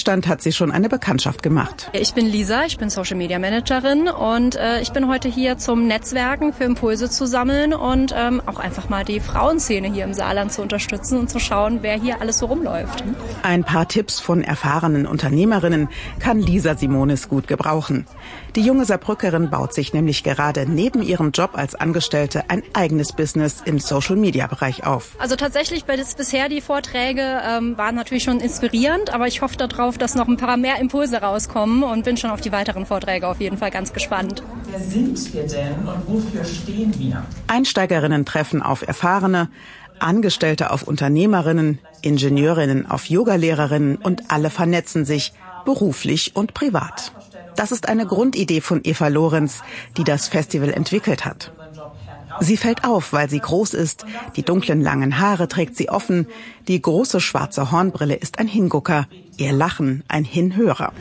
Prüfstand hat sie schon eine Bekanntschaft gemacht. Ich bin Lisa, ich bin Social Media Managerin und ich bin heute hier zum Netzwerken für Impulse zu sammeln und auch einfach mal die Frauenszene hier im Saarland zu unterstützen und zu schauen, wer hier alles so rumläuft. Ein paar Tipps von erfahrenen Unternehmerinnen kann Lisa Simonis gut gebrauchen. Die junge Saarbrückerin baut sich nämlich gerade neben ihrem Job als Angestellte ein eigenes Business im Social-Media-Bereich auf. Also tatsächlich, bisher die Vorträge waren natürlich schon inspirierend, aber ich hoffe darauf, dass noch ein paar mehr Impulse rauskommen und bin schon auf die weiteren Vorträge auf jeden Fall ganz gespannt. Wer sind wir denn und wofür stehen wir? Einsteigerinnen treffen auf Erfahrene, Angestellte auf Unternehmerinnen, Ingenieurinnen auf Yogalehrerinnen und alle vernetzen sich, beruflich und privat. Das ist eine Grundidee von Eva Lorenz, die das Festival entwickelt hat. Sie fällt auf, weil sie groß ist, die dunklen langen Haare trägt sie offen, die große schwarze Hornbrille ist ein Hingucker, ihr Lachen ein Hinhörer.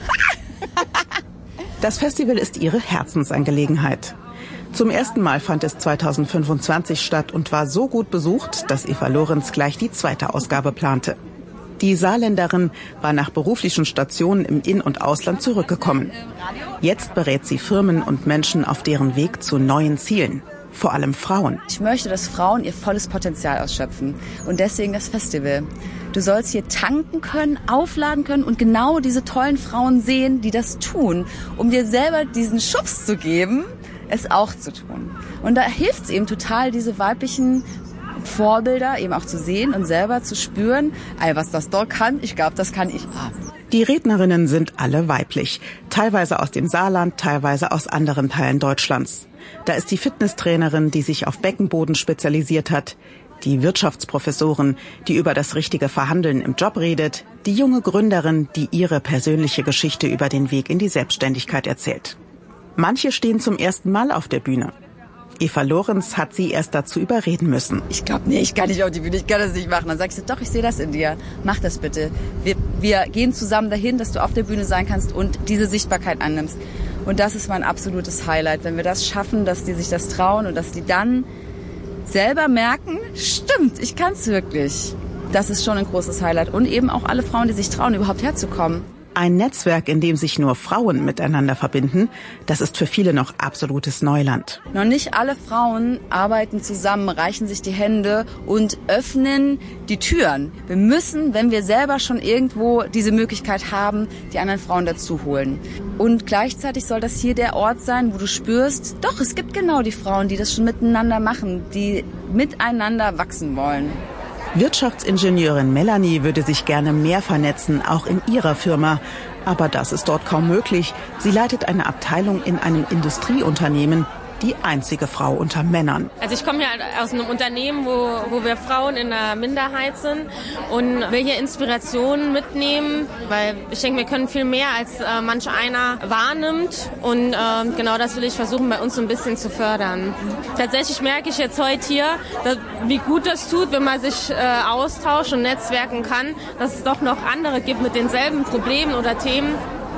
Das Festival ist ihre Herzensangelegenheit. Zum ersten Mal fand es 2025 statt und war so gut besucht, dass Eva Lorenz gleich die zweite Ausgabe plante. Die Saarländerin war nach beruflichen Stationen im In- und Ausland zurückgekommen. Jetzt berät sie Firmen und Menschen auf deren Weg zu neuen Zielen. Vor allem Frauen. Ich möchte, dass Frauen ihr volles Potenzial ausschöpfen. Und deswegen das Festival. Du sollst hier tanken können, aufladen können und genau diese tollen Frauen sehen, die das tun, um dir selber diesen Schubs zu geben, es auch zu tun. Und da hilft es eben total, diese weiblichen Vorbilder eben auch zu sehen und selber zu spüren, was das dort kann, ich glaube, das kann ich haben. Die Rednerinnen sind alle weiblich, teilweise aus dem Saarland, teilweise aus anderen Teilen Deutschlands. Da ist die Fitnesstrainerin, die sich auf Beckenboden spezialisiert hat, die Wirtschaftsprofessorin, die über das richtige Verhandeln im Job redet, die junge Gründerin, die ihre persönliche Geschichte über den Weg in die Selbstständigkeit erzählt. Manche stehen zum ersten Mal auf der Bühne. Eva Lorenz hat sie erst dazu überreden müssen. Ich glaube, nee, ich kann nicht auf die Bühne, ich kann das nicht machen. Dann sagst du, doch, ich sehe das in dir. Mach das bitte. Wir gehen zusammen dahin, dass du auf der Bühne sein kannst und diese Sichtbarkeit annimmst. Und das ist mein absolutes Highlight, wenn wir das schaffen, dass die sich das trauen und dass die dann selber merken, stimmt, ich kann es wirklich. Das ist schon ein großes Highlight. Und eben auch alle Frauen, die sich trauen, überhaupt herzukommen. Ein Netzwerk, in dem sich nur Frauen miteinander verbinden, das ist für viele noch absolutes Neuland. Noch nicht alle Frauen arbeiten zusammen, reichen sich die Hände und öffnen die Türen. Wir müssen, wenn wir selber schon irgendwo diese Möglichkeit haben, die anderen Frauen dazu holen. Und gleichzeitig soll das hier der Ort sein, wo du spürst, doch, es gibt genau die Frauen, die das schon miteinander machen, die miteinander wachsen wollen. Wirtschaftsingenieurin Melanie würde sich gerne mehr vernetzen, auch in ihrer Firma. Aber das ist dort kaum möglich. Sie leitet eine Abteilung in einem Industrieunternehmen, die einzige Frau unter Männern. Also ich komme ja aus einem Unternehmen, wo wir Frauen in der Minderheit sind und will hier Inspirationen mitnehmen, weil ich denke, wir können viel mehr, als manch einer wahrnimmt und genau das will ich versuchen, bei uns so ein bisschen zu fördern. Tatsächlich merke ich jetzt heute hier, wie gut das tut, wenn man sich austauscht und netzwerken kann, dass es doch noch andere gibt mit denselben Problemen oder Themen.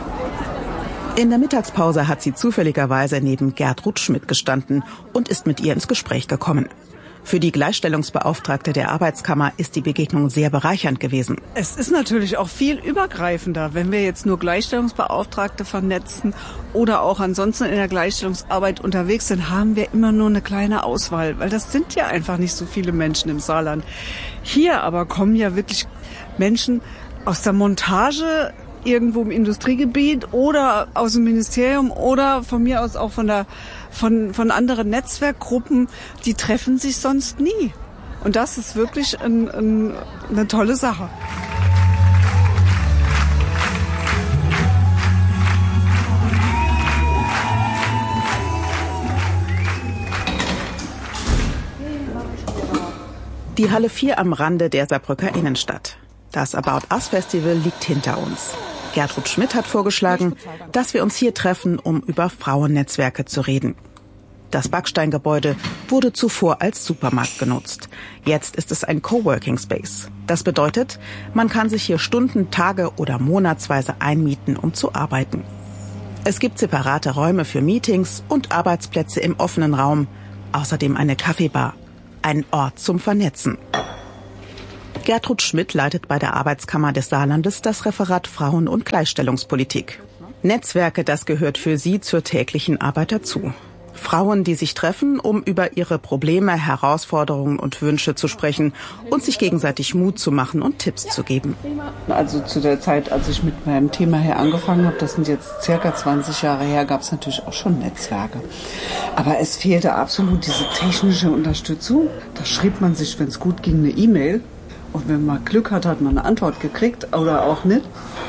In der Mittagspause hat sie zufälligerweise neben Gertrud Schmidt gestanden und ist mit ihr ins Gespräch gekommen. Für die Gleichstellungsbeauftragte der Arbeitskammer ist die Begegnung sehr bereichernd gewesen. Es ist natürlich auch viel übergreifender, wenn wir jetzt nur Gleichstellungsbeauftragte vernetzen oder auch ansonsten in der Gleichstellungsarbeit unterwegs sind, haben wir immer nur eine kleine Auswahl, weil das sind ja einfach nicht so viele Menschen im Saarland. Hier aber kommen ja wirklich Menschen aus der Montage, irgendwo im Industriegebiet oder aus dem Ministerium oder von mir aus auch von anderen Netzwerkgruppen, die treffen sich sonst nie. Und das ist wirklich eine tolle Sache. Die Halle 4 am Rande der Saarbrücker Innenstadt. Das About Us Festival liegt hinter uns. Gertrud Schmidt hat vorgeschlagen, dass wir uns hier treffen, um über Frauennetzwerke zu reden. Das Backsteingebäude wurde zuvor als Supermarkt genutzt. Jetzt ist es ein Coworking Space. Das bedeutet, man kann sich hier Stunden, Tage oder monatsweise einmieten, um zu arbeiten. Es gibt separate Räume für Meetings und Arbeitsplätze im offenen Raum. Außerdem eine Kaffeebar. Ein Ort zum Vernetzen. Gertrud Schmidt leitet bei der Arbeitskammer des Saarlandes das Referat Frauen- und Gleichstellungspolitik. Netzwerke, das gehört für sie zur täglichen Arbeit dazu. Frauen, die sich treffen, um über ihre Probleme, Herausforderungen und Wünsche zu sprechen und sich gegenseitig Mut zu machen und Tipps zu geben. Also zu der Zeit, als ich mit meinem Thema hier angefangen habe, das sind jetzt circa 20 Jahre her, gab es natürlich auch schon Netzwerke. Aber es fehlte absolut diese technische Unterstützung. Da schrieb man sich, wenn es gut ging, eine E-Mail. Und wenn man Glück hat, hat man eine Antwort gekriegt oder auch nicht.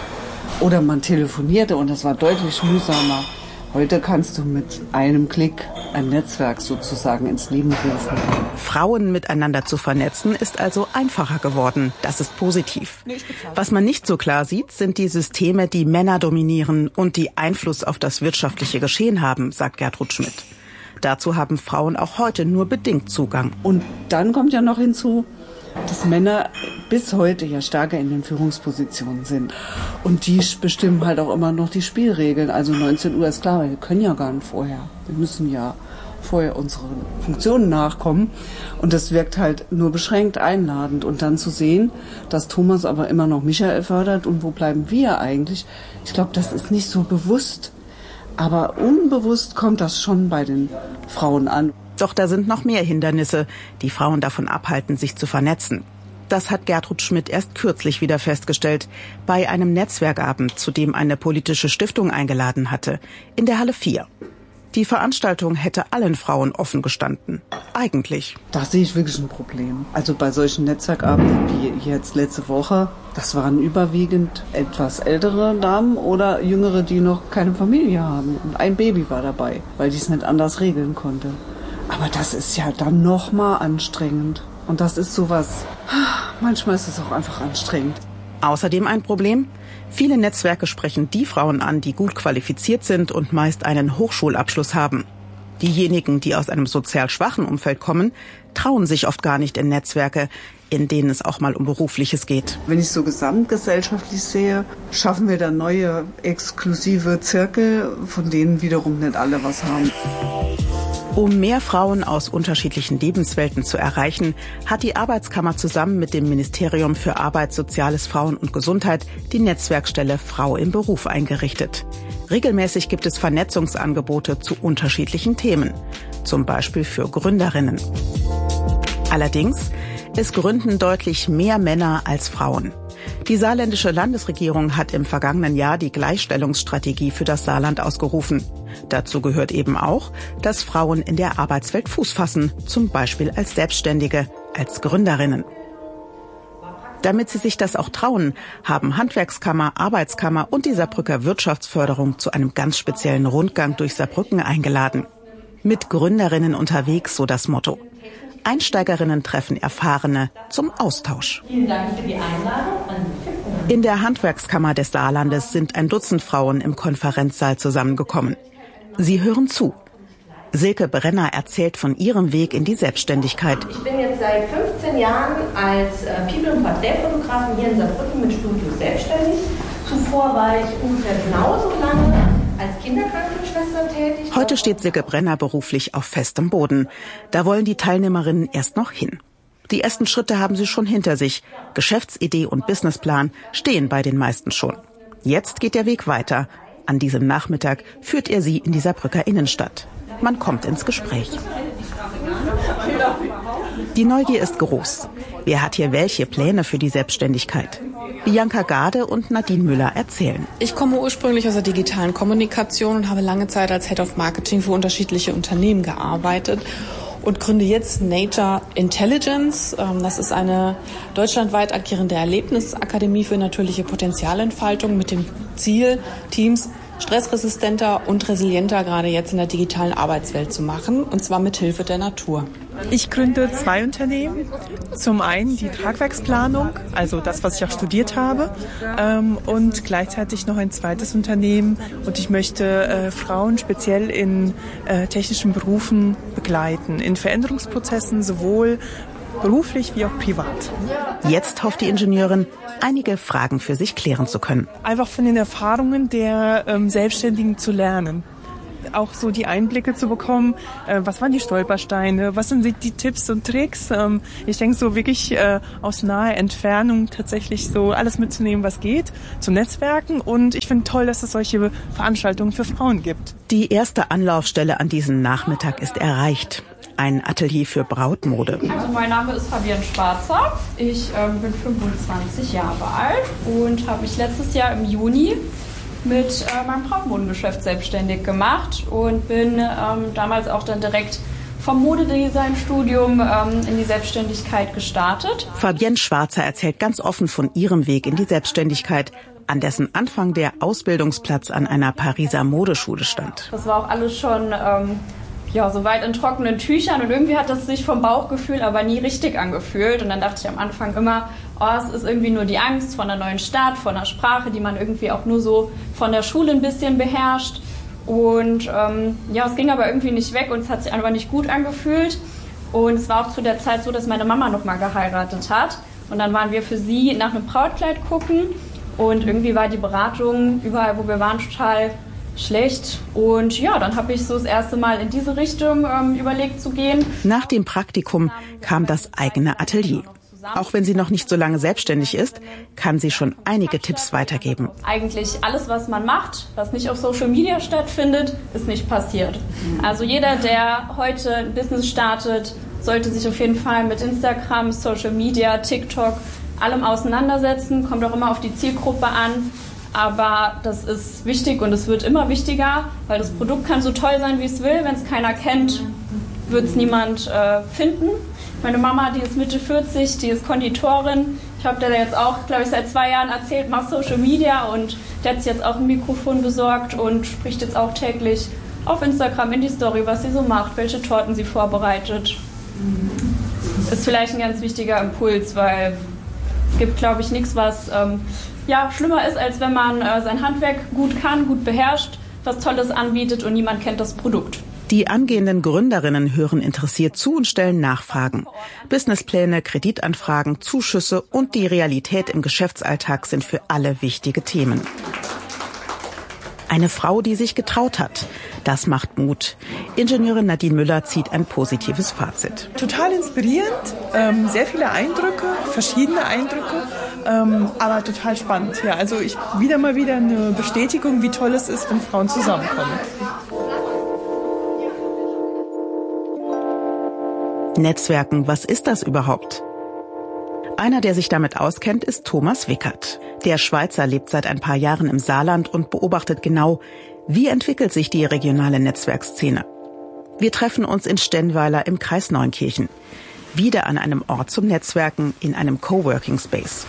Oder man telefonierte und das war deutlich mühsamer. Heute kannst du mit einem Klick ein Netzwerk sozusagen ins Leben rufen. Frauen miteinander zu vernetzen ist also einfacher geworden. Das ist positiv. Was man nicht so klar sieht, sind die Systeme, die Männer dominieren und die Einfluss auf das wirtschaftliche Geschehen haben, sagt Gertrud Schmidt. Dazu haben Frauen auch heute nur bedingt Zugang. Und dann kommt ja noch hinzu, dass Männer bis heute ja stärker in den Führungspositionen sind. Und die bestimmen halt auch immer noch die Spielregeln. Also 19 Uhr ist klar, weil wir können ja gar nicht vorher. Wir müssen ja vorher unseren Funktionen nachkommen. Und das wirkt halt nur beschränkt einladend. Und dann zu sehen, dass Thomas aber immer noch Michael fördert und wo bleiben wir eigentlich? Ich glaube, das ist nicht so bewusst. Aber unbewusst kommt das schon bei den Frauen an. Doch da sind noch mehr Hindernisse, die Frauen davon abhalten, sich zu vernetzen. Das hat Gertrud Schmidt erst kürzlich wieder festgestellt, bei einem Netzwerkabend, zu dem eine politische Stiftung eingeladen hatte, in der Halle 4. Die Veranstaltung hätte allen Frauen offen gestanden. Eigentlich. Da sehe ich wirklich ein Problem. Also bei solchen Netzwerkabenden wie jetzt letzte Woche, das waren überwiegend etwas ältere Damen oder Jüngere, die noch keine Familie haben. Und ein Baby war dabei, weil die es nicht anders regeln konnte. Aber das ist ja dann noch mal anstrengend. Und das ist sowas, manchmal ist es auch einfach anstrengend. Außerdem ein Problem: Viele Netzwerke sprechen die Frauen an, die gut qualifiziert sind und meist einen Hochschulabschluss haben. Diejenigen, die aus einem sozial schwachen Umfeld kommen, trauen sich oft gar nicht in Netzwerke, in denen es auch mal um Berufliches geht. Wenn ich so gesamtgesellschaftlich sehe, schaffen wir da neue exklusive Zirkel, von denen wiederum nicht alle was haben. Um mehr Frauen aus unterschiedlichen Lebenswelten zu erreichen, hat die Arbeitskammer zusammen mit dem Ministerium für Arbeit, Soziales, Frauen und Gesundheit die Netzwerkstelle Frau im Beruf eingerichtet. Regelmäßig gibt es Vernetzungsangebote zu unterschiedlichen Themen, zum Beispiel für Gründerinnen. Allerdings, es gründen deutlich mehr Männer als Frauen. Die saarländische Landesregierung hat im vergangenen Jahr die Gleichstellungsstrategie für das Saarland ausgerufen. Dazu gehört eben auch, dass Frauen in der Arbeitswelt Fuß fassen, zum Beispiel als Selbstständige, als Gründerinnen. Damit sie sich das auch trauen, haben Handwerkskammer, Arbeitskammer und die Saarbrücker Wirtschaftsförderung zu einem ganz speziellen Rundgang durch Saarbrücken eingeladen. Mit Gründerinnen unterwegs, so das Motto. Einsteigerinnen treffen Erfahrene zum Austausch. Vielen Dank für die Einladung. In der Handwerkskammer des Saarlandes sind ein Dutzend Frauen im Konferenzsaal zusammengekommen. Sie hören zu. Silke Brenner erzählt von ihrem Weg in die Selbstständigkeit. Ich bin jetzt seit 15 Jahren als People- und Porträtfotografin hier in Saarbrücken mit Studio selbstständig. Zuvor war ich ungefähr genauso lange als Kinderkrankenschwester tätig. Heute steht Silke Brenner beruflich auf festem Boden. Da wollen die Teilnehmerinnen erst noch hin. Die ersten Schritte haben sie schon hinter sich. Geschäftsidee und Businessplan stehen bei den meisten schon. Jetzt geht der Weg weiter. An diesem Nachmittag führt er sie in die Saarbrücker Innenstadt. Man kommt ins Gespräch. Die Neugier ist groß. Wer hat hier welche Pläne für die Selbstständigkeit? Bianca Gade und Nadine Müller erzählen. Ich komme ursprünglich aus der digitalen Kommunikation und habe lange Zeit als Head of Marketing für unterschiedliche Unternehmen gearbeitet und gründe jetzt Nature Intelligence. Das ist eine deutschlandweit agierende Erlebnisakademie für natürliche Potenzialentfaltung mit dem Ziel, Teams stressresistenter und resilienter gerade jetzt in der digitalen Arbeitswelt zu machen, und zwar mit Hilfe der Natur. Ich gründe 2 Unternehmen. Zum einen die Tragwerksplanung, also das, was ich auch studiert habe, und gleichzeitig noch ein zweites Unternehmen. Und ich möchte Frauen speziell in technischen Berufen begleiten, in Veränderungsprozessen, sowohl beruflich wie auch privat. Jetzt hofft die Ingenieurin, einige Fragen für sich klären zu können. Einfach von den Erfahrungen der Selbstständigen zu lernen. auch so die Einblicke zu bekommen, was waren die Stolpersteine, was sind die Tipps und Tricks. Ich denke so wirklich aus naher Entfernung tatsächlich so alles mitzunehmen, was geht, zu Netzwerken. Und ich finde toll, dass es solche Veranstaltungen für Frauen gibt. Die erste Anlaufstelle an diesem Nachmittag ist erreicht. Ein Atelier für Brautmode. Also mein Name ist Fabienne Schwarzer. Ich bin 25 Jahre alt und habe mich letztes Jahr im Juni mit meinem Brautmodengeschäft selbstständig gemacht und bin damals auch dann direkt vom Modedesign-Studium in die Selbstständigkeit gestartet. Fabienne Schwarzer erzählt ganz offen von ihrem Weg in die Selbstständigkeit, an dessen Anfang der Ausbildungsplatz an einer Pariser Modeschule stand. Das war auch alles schon so weit in trockenen Tüchern und irgendwie hat das sich vom Bauchgefühl aber nie richtig angefühlt. Und dann dachte ich am Anfang immer, es ist irgendwie nur die Angst vor einer neuen Stadt, vor einer Sprache, die man irgendwie auch nur so von der Schule ein bisschen beherrscht. Und es ging aber irgendwie nicht weg und es hat sich einfach nicht gut angefühlt. Und es war auch zu der Zeit so, dass meine Mama nochmal geheiratet hat. Und dann waren wir für sie nach einem Brautkleid gucken und irgendwie war die Beratung überall, wo wir waren, total schlecht. Und dann habe ich so das erste Mal in diese Richtung überlegt zu gehen. Nach dem Praktikum kam das eigene Atelier. Auch wenn sie noch nicht so lange selbstständig ist, kann sie schon einige Tipps weitergeben. Eigentlich alles, was man macht, was nicht auf Social Media stattfindet, ist nicht passiert. Also jeder, der heute ein Business startet, sollte sich auf jeden Fall mit Instagram, Social Media, TikTok, allem auseinandersetzen. Kommt auch immer auf die Zielgruppe an. Aber das ist wichtig und es wird immer wichtiger, weil das Produkt kann so toll sein, wie es will. Wenn es keiner kennt, wird es niemand finden. Meine Mama, die ist Mitte 40, die ist Konditorin. Ich habe der jetzt auch, glaube ich, seit 2 Jahren erzählt, mach Social Media und der hat sich jetzt auch ein Mikrofon besorgt und spricht jetzt auch täglich auf Instagram in die Story, was sie so macht, welche Torten sie vorbereitet. Ist vielleicht ein ganz wichtiger Impuls, weil es gibt, glaube ich, nichts, was schlimmer ist, als wenn man sein Handwerk gut kann, gut beherrscht, was Tolles anbietet und niemand kennt das Produkt. Die angehenden Gründerinnen hören interessiert zu und stellen Nachfragen. Businesspläne, Kreditanfragen, Zuschüsse und die Realität im Geschäftsalltag sind für alle wichtige Themen. Eine Frau, die sich getraut hat. Das macht Mut. Ingenieurin Nadine Müller zieht ein positives Fazit. Total inspirierend, sehr viele Eindrücke, verschiedene Eindrücke, aber total spannend. Ja, also mal wieder eine Bestätigung, wie toll es ist, wenn Frauen zusammenkommen. Netzwerken, was ist das überhaupt? Einer, der sich damit auskennt, ist Thomas Wickert. Der Schweizer lebt seit ein paar Jahren im Saarland und beobachtet genau, wie entwickelt sich die regionale Netzwerkszene. Wir treffen uns in Stennweiler im Kreis Neunkirchen. Wieder an einem Ort zum Netzwerken in einem Coworking Space.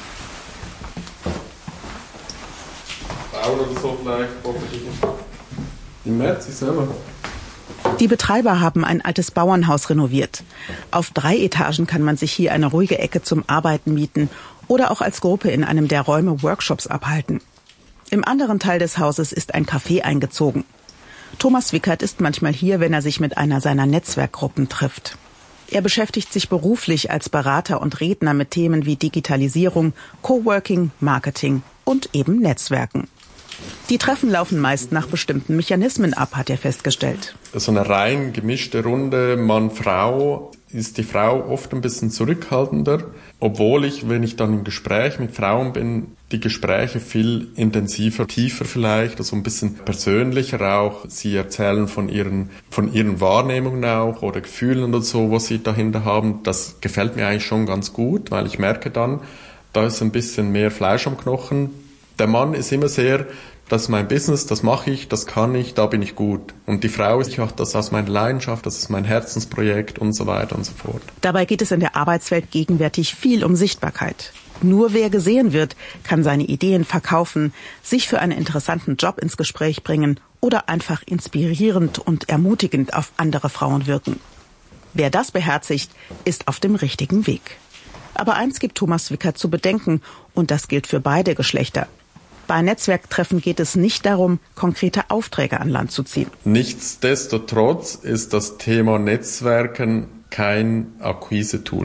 Die Betreiber haben ein altes Bauernhaus renoviert. Auf 3 Etagen kann man sich hier eine ruhige Ecke zum Arbeiten mieten oder auch als Gruppe in einem der Räume Workshops abhalten. Im anderen Teil des Hauses ist ein Café eingezogen. Thomas Wickert ist manchmal hier, wenn er sich mit einer seiner Netzwerkgruppen trifft. Er beschäftigt sich beruflich als Berater und Redner mit Themen wie Digitalisierung, Coworking, Marketing und eben Netzwerken. Die Treffen laufen meist nach bestimmten Mechanismen ab, hat er festgestellt. So eine rein gemischte Runde Mann-Frau ist die Frau oft ein bisschen zurückhaltender, obwohl wenn ich dann im Gespräch mit Frauen bin, die Gespräche viel intensiver, tiefer vielleicht, also ein bisschen persönlicher auch. Sie erzählen von ihren Wahrnehmungen auch oder Gefühlen oder so, was sie dahinter haben. Das gefällt mir eigentlich schon ganz gut, weil ich merke dann, da ist ein bisschen mehr Fleisch am Knochen. Der Mann ist immer sehr, das ist mein Business, das mache ich, das kann ich, da bin ich gut. Und die Frau ist, ich mache das aus meiner Leidenschaft, das ist mein Herzensprojekt und so weiter und so fort. Dabei geht es in der Arbeitswelt gegenwärtig viel um Sichtbarkeit. Nur wer gesehen wird, kann seine Ideen verkaufen, sich für einen interessanten Job ins Gespräch bringen oder einfach inspirierend und ermutigend auf andere Frauen wirken. Wer das beherzigt, ist auf dem richtigen Weg. Aber eins gibt Thomas Wickert zu bedenken, und das gilt für beide Geschlechter. Bei Netzwerktreffen geht es nicht darum, konkrete Aufträge an Land zu ziehen. Nichtsdestotrotz ist das Thema Netzwerken kein Akquise-Tool.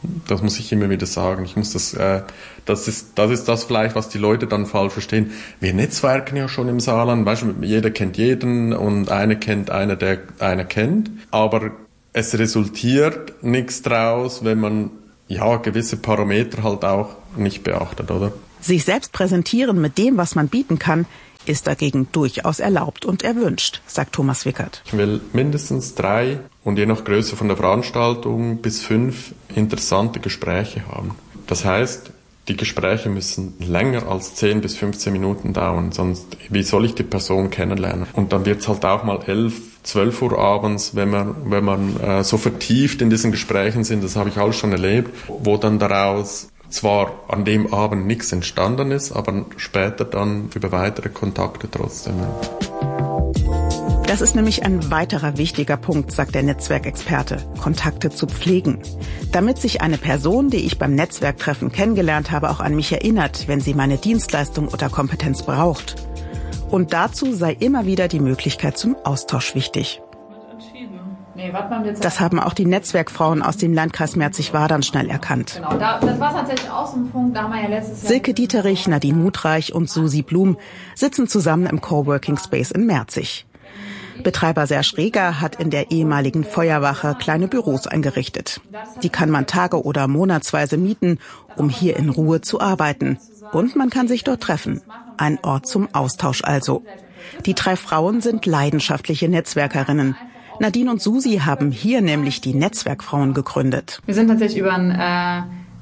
Das muss ich immer wieder sagen. Das ist das vielleicht, was die Leute dann falsch verstehen. Wir netzwerken ja schon im Saarland. Weißt du, jeder kennt jeden und einer kennt einer, der einer kennt. Aber es resultiert nichts draus, wenn man gewisse Parameter halt auch nicht beachtet, oder? Sich selbst präsentieren mit dem, was man bieten kann, ist dagegen durchaus erlaubt und erwünscht, sagt Thomas Wickert. Ich will mindestens 3 und je nach Größe von der Veranstaltung bis 5 interessante Gespräche haben. Das heißt, die Gespräche müssen länger als 10 bis 15 Minuten dauern, sonst wie soll ich die Person kennenlernen? Und dann wird's halt auch mal 11, 12 Uhr abends, wenn man so vertieft in diesen Gesprächen sind, das habe ich alles schon erlebt, wo dann daraus zwar an dem Abend nichts entstanden ist, aber später dann über weitere Kontakte trotzdem. Das ist nämlich ein weiterer wichtiger Punkt, sagt der Netzwerkexperte, Kontakte zu pflegen. Damit sich eine Person, die ich beim Netzwerktreffen kennengelernt habe, auch an mich erinnert, wenn sie meine Dienstleistung oder Kompetenz braucht. Und dazu sei immer wieder die Möglichkeit zum Austausch wichtig. Das haben auch die Netzwerkfrauen aus dem Landkreis Merzig-Wadern schnell erkannt. Genau, das war tatsächlich auch so ein Punkt, da haben wir ja letztes Jahr... Silke Dieterich, Nadine Mutreich und Susi Blum sitzen zusammen im Coworking Space in Merzig. Betreiber Serge Reger hat in der ehemaligen Feuerwache kleine Büros eingerichtet. Die kann man tage- oder monatsweise mieten, um hier in Ruhe zu arbeiten. Und man kann sich dort treffen. Ein Ort zum Austausch also. Die 3 Frauen sind leidenschaftliche Netzwerkerinnen. Nadine und Susi haben hier nämlich die Netzwerkfrauen gegründet. Wir sind tatsächlich über ein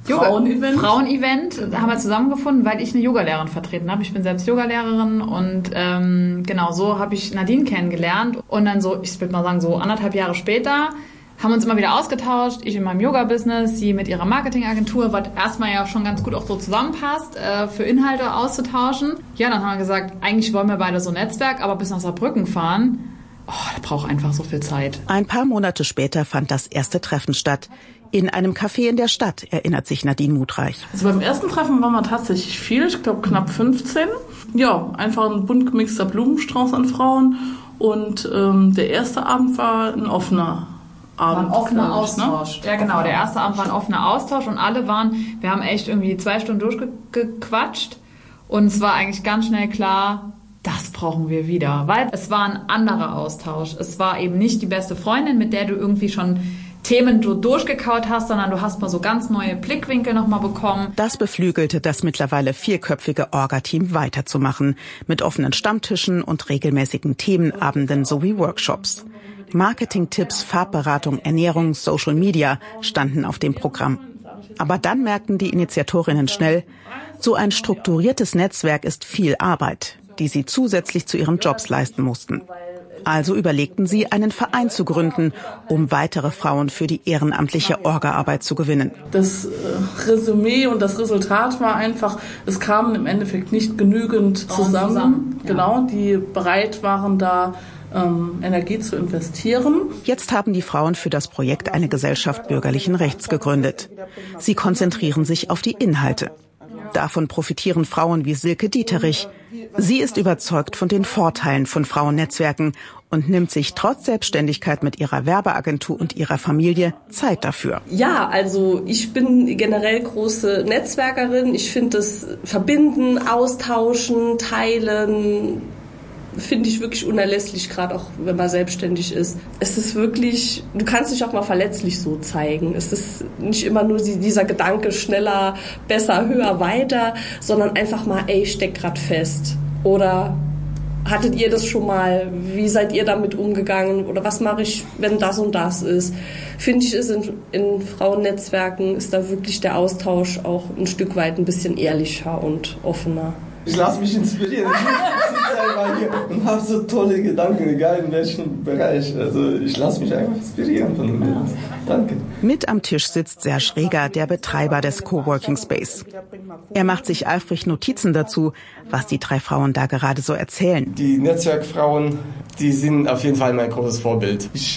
Frauen-Event haben wir zusammengefunden, weil ich eine Yogalehrerin vertreten habe. Ich bin selbst Yogalehrerin und genau so habe ich Nadine kennengelernt. Und dann so, ich würde mal sagen, so 1,5 Jahre später haben wir uns immer wieder ausgetauscht. Ich in meinem Yoga-Business, sie mit ihrer Marketingagentur, was erstmal ja schon ganz gut auch so zusammenpasst, für Inhalte auszutauschen. Ja, dann haben wir gesagt, eigentlich wollen wir beide so ein Netzwerk, aber bis nach Saarbrücken fahren. Da braucht einfach so viel Zeit. Ein paar Monate später fand das erste Treffen statt. In einem Café in der Stadt, erinnert sich Nadine Mutreich. Also beim ersten Treffen waren wir tatsächlich viel, ich glaube knapp 15. Ja, einfach ein bunt gemixter Blumenstrauß an Frauen. Und der erste Abend war ein offener Abend. Ein offener Austausch. Ne? Ja genau, der erste Abend war ein offener Austausch und wir haben echt irgendwie 2 Stunden durchgequatscht. Und es war eigentlich ganz schnell klar, das brauchen wir wieder, weil es war ein anderer Austausch. Es war eben nicht die beste Freundin, mit der du irgendwie schon Themen durchgekaut hast, sondern du hast mal so ganz neue Blickwinkel nochmal bekommen. Das beflügelte das mittlerweile 4-köpfige Orga-Team weiterzumachen, mit offenen Stammtischen und regelmäßigen Themenabenden sowie Workshops. Marketing-Tipps, Farbberatung, Ernährung, Social Media standen auf dem Programm. Aber dann merkten die Initiatorinnen schnell, so ein strukturiertes Netzwerk ist viel Arbeit, die sie zusätzlich zu ihren Jobs leisten mussten. Also überlegten sie, einen Verein zu gründen, um weitere Frauen für die ehrenamtliche Orga-Arbeit zu gewinnen. Das Resümee und das Resultat war einfach, es kamen im Endeffekt nicht genügend zusammen, genau, die bereit waren, da Energie zu investieren. Jetzt haben die Frauen für das Projekt eine Gesellschaft bürgerlichen Rechts gegründet. Sie konzentrieren sich auf die Inhalte. Davon profitieren Frauen wie Silke Dieterich. Sie ist überzeugt von den Vorteilen von Frauennetzwerken und nimmt sich trotz Selbstständigkeit mit ihrer Werbeagentur und ihrer Familie Zeit dafür. Ja, also ich bin generell große Netzwerkerin. Ich finde das Verbinden, Austauschen, Teilen, finde ich wirklich unerlässlich, gerade auch wenn man selbstständig ist. Es ist wirklich, du kannst dich auch mal verletzlich so zeigen. Es ist nicht immer nur dieser Gedanke schneller, besser, höher, weiter, sondern einfach mal, ey, ich steck grad fest. Oder hattet ihr das schon mal? Wie seid ihr damit umgegangen? Oder was mache ich, wenn das und das ist? Finde ich, ist in Frauennetzwerken ist da wirklich der Austausch auch ein Stück weit ein bisschen ehrlicher und offener. Ich lasse mich inspirieren. Ich sitze einfach hier und habe so tolle Gedanken, egal in welchem Bereich. Also ich lasse mich einfach inspirieren von mir. Danke. Mit am Tisch sitzt Serge Reger, der Betreiber des Coworking Space. Er macht sich eifrig Notizen dazu, was die 3 Frauen da gerade so erzählen. Die Netzwerkfrauen, die sind auf jeden Fall mein großes Vorbild. Ich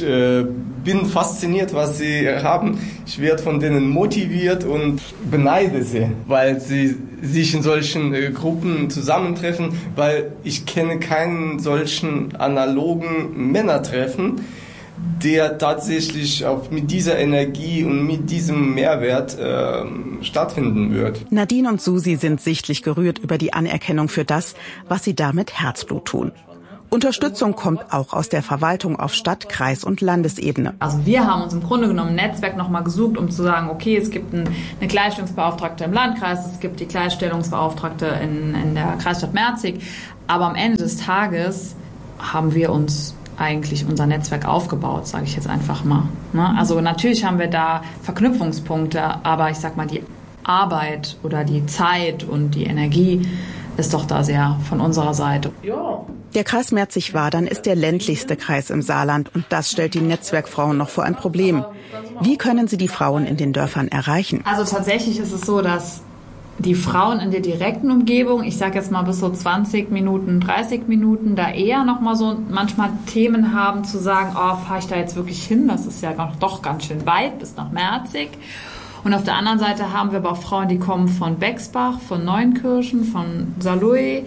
bin fasziniert, was sie haben. Ich werde von denen motiviert und beneide sie, weil sie sich in solchen Gruppen zusammentreffen, weil ich kenne keinen solchen analogen Männertreffen, der tatsächlich auch mit dieser Energie und mit diesem Mehrwert stattfinden wird. Nadine und Susi sind sichtlich gerührt über die Anerkennung für das, was sie da mit Herzblut tun. Unterstützung kommt auch aus der Verwaltung auf Stadt-, Kreis- und Landesebene. Also wir haben uns im Grunde genommen ein Netzwerk nochmal gesucht, um zu sagen, okay, es gibt eine Gleichstellungsbeauftragte im Landkreis, es gibt die Gleichstellungsbeauftragte in der Kreisstadt Merzig. Aber am Ende des Tages haben wir uns eigentlich unser Netzwerk aufgebaut, sage ich jetzt einfach mal. Also natürlich haben wir da Verknüpfungspunkte, aber ich sag mal, die Arbeit oder die Zeit und die Energie ist doch da sehr von unserer Seite. Ja. Der Kreis Merzig-Wadern ist der ländlichste Kreis im Saarland und das stellt die Netzwerkfrauen noch vor ein Problem. Wie können sie die Frauen in den Dörfern erreichen? Also tatsächlich ist es so, dass die Frauen in der direkten Umgebung, ich sage jetzt mal bis so 20 Minuten, 30 Minuten, da eher noch mal so manchmal Themen haben zu sagen, oh, fahre ich da jetzt wirklich hin? Das ist ja doch ganz schön weit bis nach Merzig. Und auf der anderen Seite haben wir aber auch Frauen, die kommen von Bexbach, von Neunkirchen, von Saarlouis.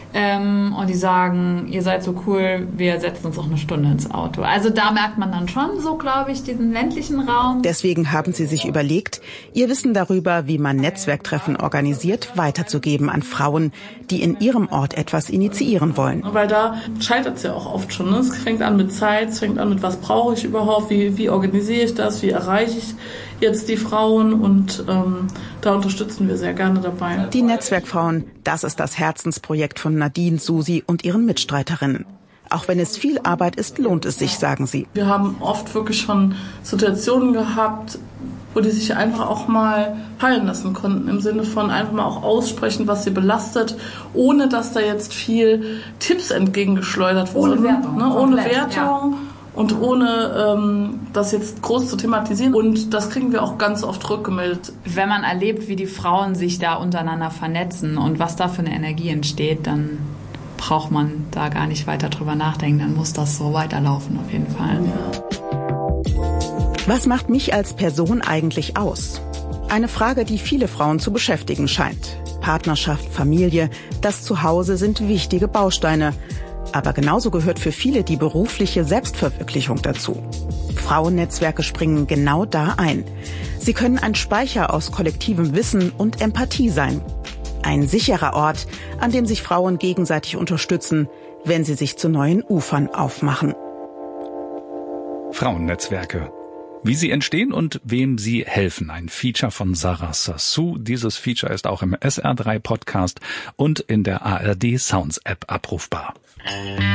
Und die sagen, ihr seid so cool, wir setzen uns auch eine Stunde ins Auto. Also da merkt man dann schon so, glaube ich, diesen ländlichen Raum. Deswegen haben sie sich überlegt, ihr Wissen darüber, wie man Netzwerktreffen organisiert, weiterzugeben an Frauen, die in ihrem Ort etwas initiieren wollen. Weil da scheitert es ja auch oft schon. Ne? Es fängt an mit Zeit, es fängt an mit, was brauche ich überhaupt, wie organisiere ich das, wie erreiche ich jetzt die Frauen und da unterstützen wir sehr gerne dabei. Die Netzwerkfrauen, das ist das Herzensprojekt von Nadine, Susi und ihren Mitstreiterinnen. Auch wenn es viel Arbeit ist, lohnt es sich, sagen sie. Wir haben oft wirklich schon Situationen gehabt, wo die sich einfach auch mal fallen lassen konnten, im Sinne von einfach mal auch aussprechen, was sie belastet, ohne dass da jetzt viel Tipps entgegengeschleudert wurden. Ohne Wertung. Ne? Ohne Wertung. Ja. Und ohne das jetzt groß zu thematisieren. Und das kriegen wir auch ganz oft rückgemeldet. Wenn man erlebt, wie die Frauen sich da untereinander vernetzen und was da für eine Energie entsteht, dann braucht man da gar nicht weiter drüber nachdenken. Dann muss das so weiterlaufen auf jeden Fall. Was macht mich als Person eigentlich aus? Eine Frage, die viele Frauen zu beschäftigen scheint. Partnerschaft, Familie, das Zuhause sind wichtige Bausteine. Aber genauso gehört für viele die berufliche Selbstverwirklichung dazu. Frauennetzwerke springen genau da ein. Sie können ein Speicher aus kollektivem Wissen und Empathie sein. Ein sicherer Ort, an dem sich Frauen gegenseitig unterstützen, wenn sie sich zu neuen Ufern aufmachen. Frauennetzwerke. Wie sie entstehen und wem sie helfen. Ein Feature von Sarah Sassou. Dieses Feature ist auch im SR3 Podcast und in der ARD Sounds App abrufbar.